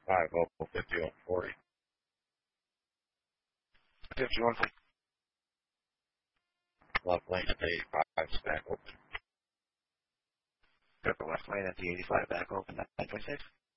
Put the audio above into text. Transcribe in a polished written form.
5 open, 50 on 40. 51 for left lane at the 85 back open. Got the left lane at the 85 back open, 926.